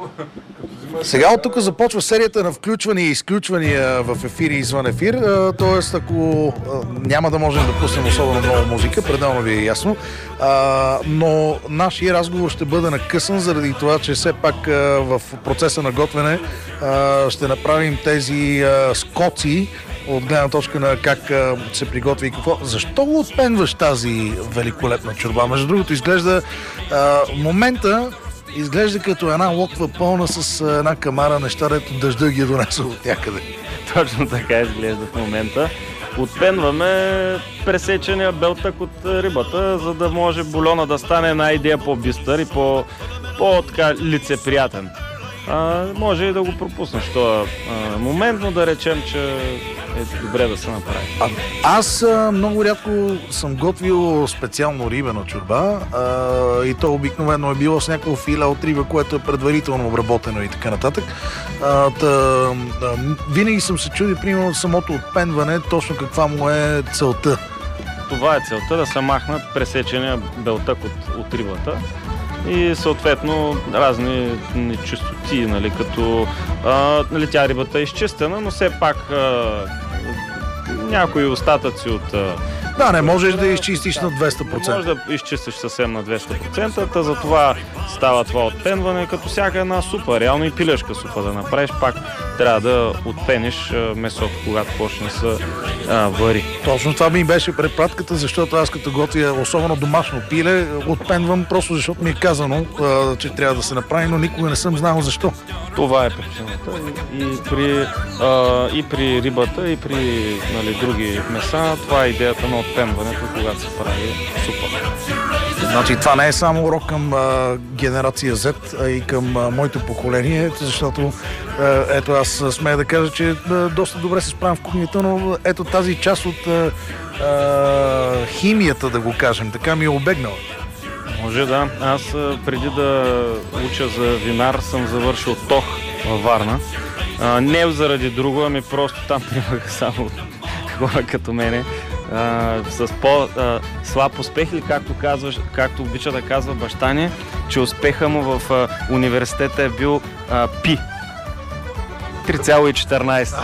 Сега от тук започва серията на включвания и изключвания в ефир и извън ефир, т.е. ако няма да можем да пуснем особено много музика, пределно ви е ясно, но нашия разговор ще бъде накъсан заради това, че все пак в процеса на готвене ще направим тези скоци от гледна точка на как се приготви и какво. Защо го отпенваш тази великолепна чорба? Между другото, изглежда момента изглежда като една локва пълна с една камара неща, дето дъжда ги донесъл от някъде. Точно така изглежда в момента. Отпенваме пресечения белтък от рибата, за да може бульона да стане една идея по-бистър и по-така лицеприятен. Може и да го пропуснеш този момент, но да речем, че е добре да се направи. Аз много рядко съм готвил специално рибена чорба и то обикновено е било с някакво филе от риба, което е предварително обработено и така нататък. Винаги съм се чудил, примерно, самото отпенване, точно каква му е целта. Това е целта, да се махнат пресечения белтък от рибата. И съответно разни нечистоти, нали, като тя рибата е изчистена, но все пак някои остатъци от... Да, не можеш да изчистиш на 200%. Не можеш да изчистиш съвсем на 200%, затова става това отпенване, като всяка една супа, реално и пилешка супа да направиш, пак трябва да отпениш месото, когато почне да се вари. Точно това ми беше препратката, защото аз като готвя особено домашно пиле, отпенвам просто защото ми е казано, че трябва да се направи, но никога не съм знал защо. Това е причината. И при рибата, и при, нали, други меса, това е идеята на отпенването, когато се прави супа. Значи това не е само урок към генерация Z, а и към моето поколение, защото ето аз смея да кажа, че доста добре се справям в кухнята, но ето тази част от химията, да го кажем, така ми е обегнала. Може да. Аз преди да уча за винар съм завършил ТОХ във Варна. Не заради друго, ами просто там примаха само хора като мене. С по-слаб успех или както обича да казва баща ни, че успеха му в университета е бил пи. 3,14.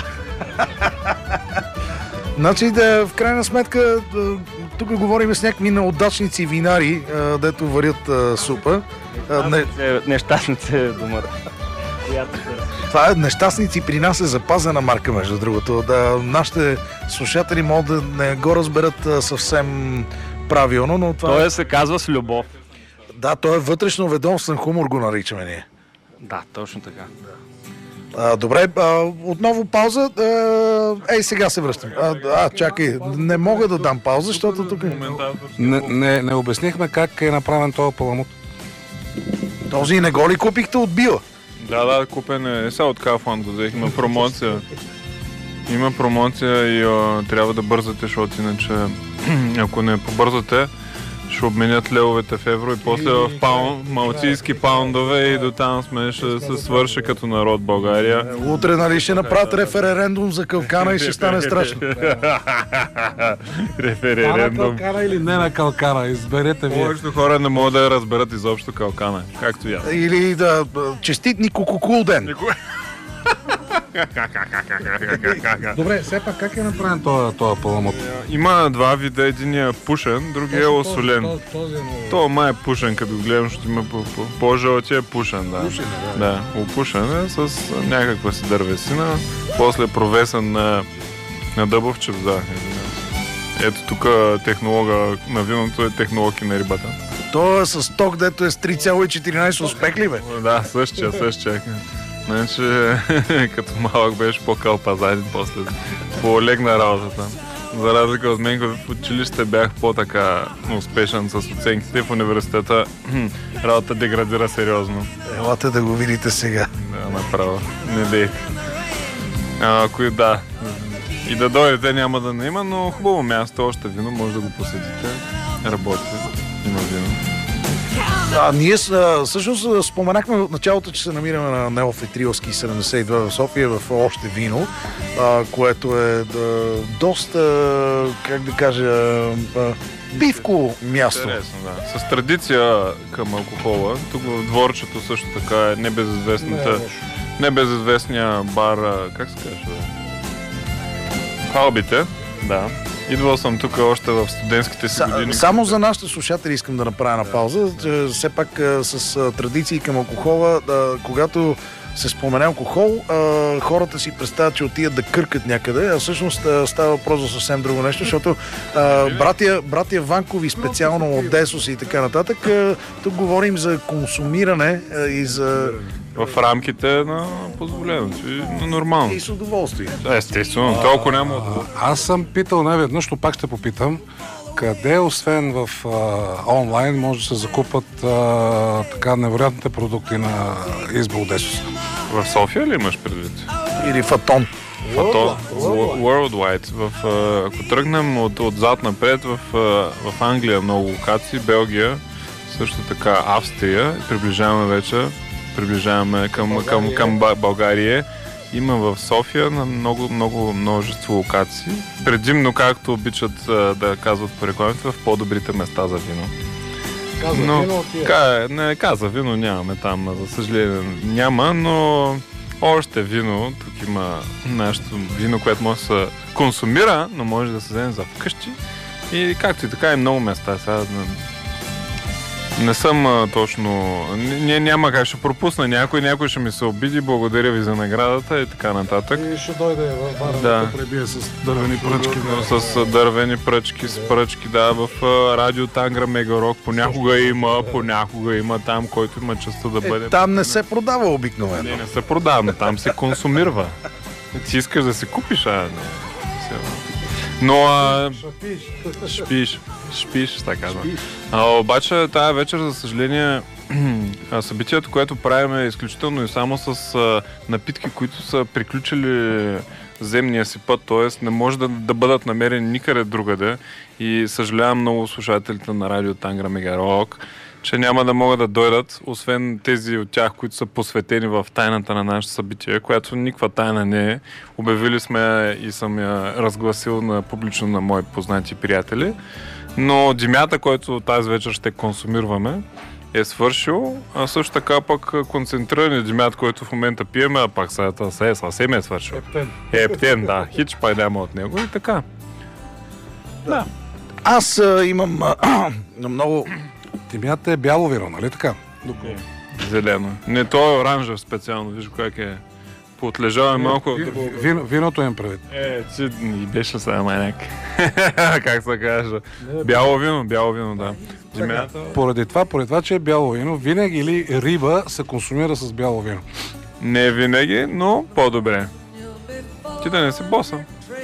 Значи в крайна сметка тук говорим с някакви неудачници винари, дето варят супа. Нещастници е думата. Това е нещастници, при нас е запазена марка, между другото. Да, нашите слушатели могат да не го разберат съвсем правилно, но това... Той се казва с любов. Да, той е вътрешно ведомствен хумор, го наричаме ние. Да, точно така. Добре, отново пауза. Сега се връщам. Чакай, не мога да дам пауза, защото тук... Не обяснихме как е направен този паламут. Този не го ли купихте от Била? Да, купен е. Сега от Kaufland го взех. Има промоция. Има промоция и трябва да бързате, защото иначе ако не побързате, ще обменят левовете в евро и после в малтийски паундове и до там ще се свърши като народ България. Утре, нали, ще направят референдум за калкана и ще стане страшно. Референдум. На калкана или не на калкана, изберете вие. Повечето хора не могат да разберат изобщо калкана, както и аз. Или да честит Никокукул ден. Добре, все пак как е направен този паламут? Има два вида, единия е пушен, другия е осолен. Това май е пушен, като гледам, защото има по-жълтия е пушен, да. Да, опушен е с някаква си дървесина, после е провесен на дъбовчев, да. Ето тук технолога на виното е технолог и на рибата. То е с ток, дето е с 3,14 успех ли бе? Да, същия. Значи, като малък беше по-кълпазаден, после по-легна работата. За разлика от мен, в училище бях по-така успешен с оценките, в университета работа деградира сериозно. Елате да го видите сега. Да, направо. Не дейте. Да. И да дойдете няма да не има, но хубаво място, още вино, може да го посетите. Работите, има вино. Ние всъщност споменахме от началото, че се намираме на Неофетрилски 72 в София в Още вино, което е доста, как да кажа, бивко място. Интересно, да. С традиция към алкохола. Тук в дворчето също така е небезизвестния бар, как се казва? Халбите. Да. Идвал съм тук още в студентските си години. Само за нашите слушатели искам да направя на пауза. Все пак с традиции към алкохола, когато се спомене алкохол, хората си представят, че отидат да къркат някъде, а всъщност става въпрос за съвсем друго нещо, защото братя Ванкови, специално от Десос и така нататък, тук говорим за консумиране и за... В рамките на позволеното и на нормално. И с удоволствие. Естествено, толкова няма. Аз съм питал неведнъж, но пак ще попитам, къде, освен в онлайн, може да се закупат така невероятните продукти на Избол Десос? В София ли имаш предвид? Или Фатон. Worldwide. Ако тръгнем отзад напред, в Англия много локации, Белгия, също така Австрия, приближаваме към България. Има в София на множество локации. Предимно, както обичат да казват по рекламите, в по-добрите места за вино. Каза вино нямаме там, за съжаление няма, но още вино. Тук има нашето вино, което може да се консумира, но може да се вземе за вкъщи. И както и така и много места. Сега не съм точно... Няма как, ще пропусна някой ще ми се обиди, благодаря ви за наградата и така нататък. И ще дойде в бара да пребие с дървени пръчки. С дървени пръчки, с пръчки, да, в Радио Тангра Мегарок понякога има там, който има честа да бъде. Там не се продава обикновено. Не се продава, но там се консумирва. Ти искаш да се купиш, но шпиш, така да. Обаче тая вечер, за съжаление, събитието, което правим е изключително и само с напитки, които са приключили земния си път, т.е. не може да бъдат намерени никъде другаде. И съжалявам много слушателите на Радио Тангра Мегарок, че няма да могат да дойдат, освен тези от тях, които са посветени в тайната на нашето събитие, която никаква тайна не е. Обявили сме и съм я разгласил публично на мои познати приятели. Но димята, който тази вечер ще консумираме, е свършил, а също така пък концентриран димят, който в момента пиеме, а пак съвсем е свършил. Ептен, да. Хич пай няма от него и така. Да. Аз имам много... Димята е бяло вино, нали така? Зелено. Не, то е оранжев специално, виж как е. Поотлежава малко. Виното им правит. Ти ни беше сега маняк. Как се каже? Бяло вино, да. Поради това, че е бяло вино, винаги или риба се консумира с бяло вино? Не винаги, но по-добре. Ти да не си боса.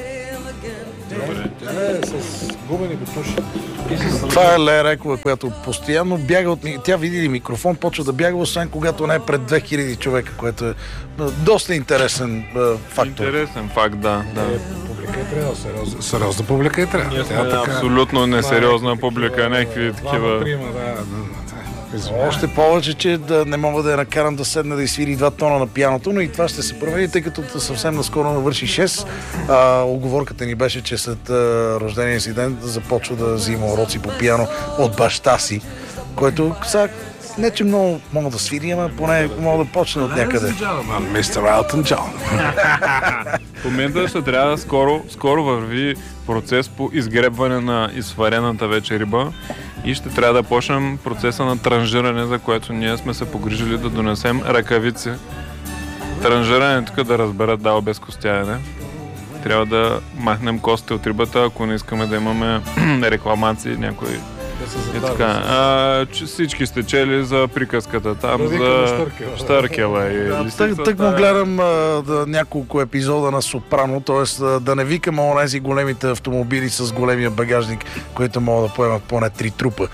С губени бутуши. Това е Лерекова, която постоянно бяга от... Тя види ли микрофон, почва да бяга, освен когато не е пред 2000 човека, което е доста интересен фактор. Интересен факт, да. Публика е трябва, сериозна публика е трябва. Ние сме абсолютно несериозна публика, някакви такива... Още повече, че не мога да я накарам да седне да изсвири 2 тона на пианото, но и това ще се промени, тъй като съвсем наскоро навърши 6. Оговорката ни беше, че след рождения си ден започва да взима уроци по пиано от баща си, който сега не че много мога да свири, ама поне мога да почне от някъде. Мистер Елтън Джон. В момента ще трябва скоро върви процес по изгребване на изсварената вече риба и ще трябва да почнем процеса на транжиране, за което ние сме се погрижили да донесем ръкавици. Транжиране тук да разберат без костяене. Трябва да махнем костите от рибата, ако не искаме да имаме рекламации някои. И така. Всички сте чели за приказката там за Штъркела и лисицата. Тък му гледам няколко епизода на Сопрано, т.е. да не викам онези големите автомобили с големия багажник, които могат да поемат поне 3 трупа.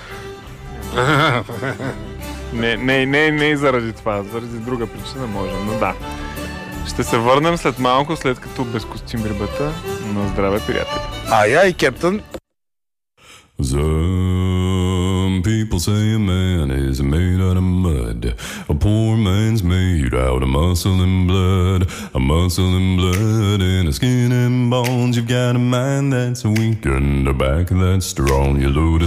Не и заради това, заради друга причина може, но да. Ще се върнем след малко, след като безкостим рибата. На здраве, приятели. Ай, кептън. Zampi people say a man is made out of mud. A poor man's made out of muscle and blood. A muscle and blood and a skin and bones. You've got a mind that's weak and a back that's strong. You load a